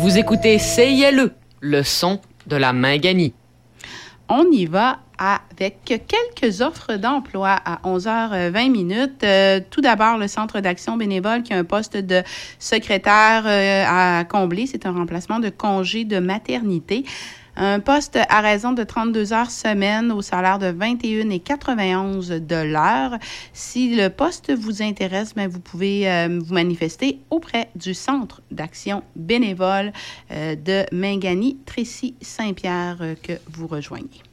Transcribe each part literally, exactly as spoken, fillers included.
Vous écoutez C I L E, le son de la Minganie. On y va avec quelques offres d'emploi à onze heures vingt minutes. Euh, tout d'abord, le Centre d'action bénévole qui a un poste de secrétaire euh, à combler. C'est un remplacement de congé de maternité. Un poste à raison de trente-deux heures semaine au salaire de vingt et un virgule quatre-vingt-onze de l'heure. Si le poste vous intéresse, bien, vous pouvez euh, vous manifester auprès du Centre d'action bénévole euh, de Minganie, Tracy-Saint-Pierre euh, que vous rejoignez.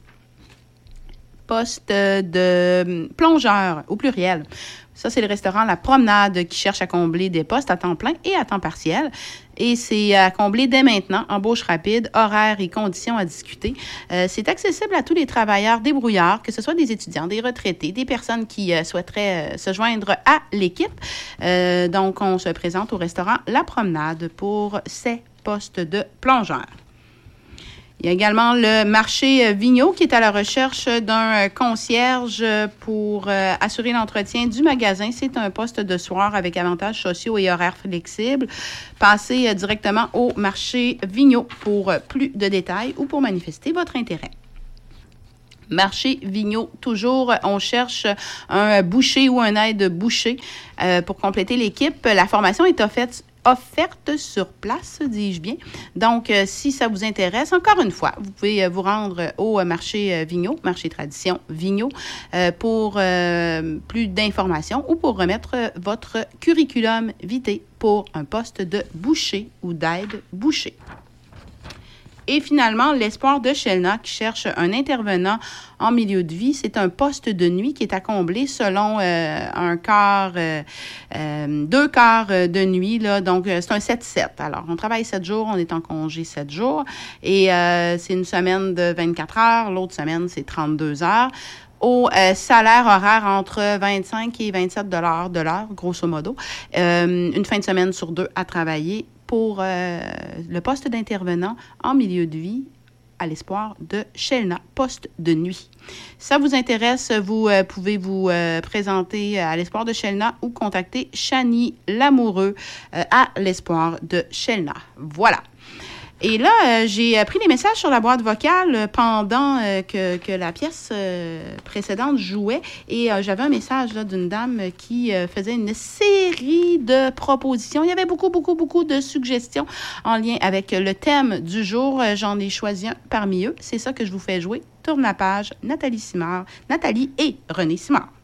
Poste de plongeur au pluriel. Ça, c'est le restaurant La Promenade qui cherche à combler des postes à temps plein et à temps partiel. Et c'est à combler dès maintenant, embauche rapide, horaires et conditions à discuter. Euh, c'est accessible à tous les travailleurs débrouillards, que ce soit des étudiants, des retraités, des personnes qui euh, souhaiteraient euh, se joindre à l'équipe. Euh, donc, on se présente au restaurant La Promenade pour ces postes de plongeurs. Il y a également le marché Vigneault qui est à la recherche d'un concierge pour euh, assurer l'entretien du magasin. C'est un poste de soir avec avantages sociaux et horaires flexibles. Passez euh, directement au marché Vigneault pour euh, plus de détails ou pour manifester votre intérêt. Marché Vigneault, toujours, on cherche un boucher ou un aide-boucher euh, pour compléter l'équipe. La formation est offerte offerte sur place, dis-je bien. Donc, euh, si ça vous intéresse, encore une fois, vous pouvez euh, vous rendre au marché euh, Vigneault, marché Tradition Vigneault, euh, pour euh, plus d'informations ou pour remettre euh, votre curriculum vitae pour un poste de boucher ou d'aide-boucher. Et finalement, l'Espoir de Shelna qui cherche un intervenant en milieu de vie. C'est un poste de nuit qui est à combler selon euh, un quart, euh, euh, deux quarts de nuit. Là. Donc, euh, c'est un sept sept. Alors, on travaille sept jours, on est en congé sept jours. Et euh, c'est une semaine de vingt-quatre heures. L'autre semaine, c'est trente-deux heures. Au euh, salaire horaire entre vingt-cinq et vingt-sept dollars de l'heure, grosso modo. Euh, une fin de semaine sur deux à travailler pour euh, le poste d'intervenant en milieu de vie à l'Espoir de Shelna, poste de nuit. Si ça vous intéresse, vous euh, pouvez vous euh, présenter à l'Espoir de Shelna ou contacter Chani Lamoureux euh, à l'Espoir de Shelna. Voilà. Et là, euh, j'ai pris les messages sur la boîte vocale pendant euh, que, que la pièce euh, précédente jouait. Et euh, j'avais un message là, d'une dame qui euh, faisait une série de propositions. Il y avait beaucoup, beaucoup, beaucoup de suggestions en lien avec le thème du jour. Euh, j'en ai choisi un parmi eux. C'est ça que je vous fais jouer. Tourne la page, Nathalie Simard, Nathalie et René Simard.